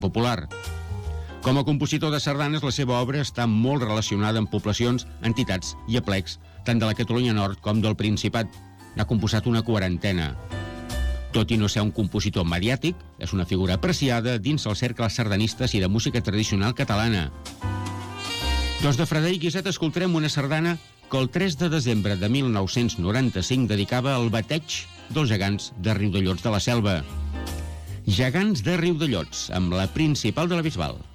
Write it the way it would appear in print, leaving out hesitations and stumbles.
popular. Com a compositor de sardanes, la seva obra està molt relacionada amb poblacions, entitats i aplecs, tant de la Catalunya Nord com del Principat. N'ha composat una 40. Tot i no ser un compositor mediàtic, és una figura apreciada dins els cercles sardanistes i de música tradicional catalana. Doncs de Frederic Guiset escoltarem una sardana que el 3 de desembre de 1995 dedicava al bateig dels gegants de Riudellots de la Selva. Gegants de Riudellots, amb la principal de la Bisbal.